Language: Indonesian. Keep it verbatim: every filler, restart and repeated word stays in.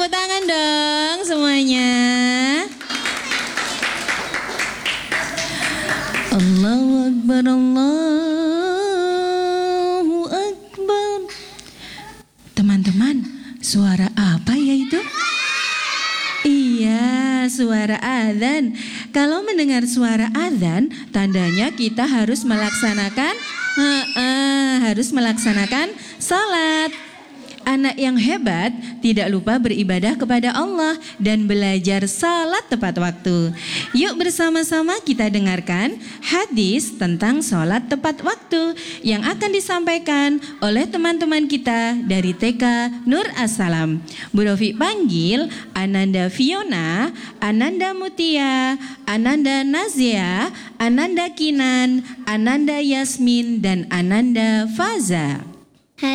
tepuk tangan dong semuanya. Allahu Akbar, Allahu Akbar. Teman-teman, suara apa ya itu? Iya, suara azan. Kalau mendengar suara azan, tandanya kita harus melaksanakan, uh, uh, harus melaksanakan salat. Anak yang hebat tidak lupa beribadah kepada Allah dan belajar salat tepat waktu. Yuk bersama-sama kita dengarkan hadis tentang salat tepat waktu yang akan disampaikan oleh teman-teman kita dari T K Nur As-Salam. Bu Rofi panggil Ananda Fiona, Ananda Mutia, Ananda Nazia, Ananda Kinan, Ananda Yasmin, dan Ananda Faza.